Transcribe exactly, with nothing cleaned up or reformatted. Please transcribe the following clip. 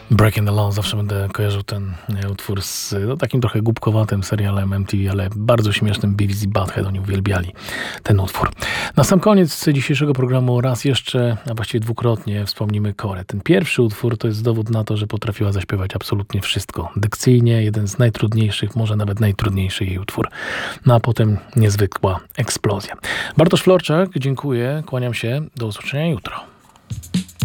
Breaking the Law, zawsze będę kojarzył ten utwór z no, takim trochę głupkowatym serialem M T V, ale bardzo śmiesznym Beavis i Butthead. Oni uwielbiali ten utwór. Na sam koniec dzisiejszego programu raz jeszcze, a właściwie dwukrotnie wspomnimy Korę. Ten pierwszy utwór to jest dowód na to, że potrafiła zaśpiewać absolutnie wszystko. Dykcyjnie jeden z najtrudniejszych, może nawet najtrudniejszy jej utwór. No a potem niezwykła eksplozja. Bartosz Florczak, dziękuję, kłaniam się, do usłyszenia jutro.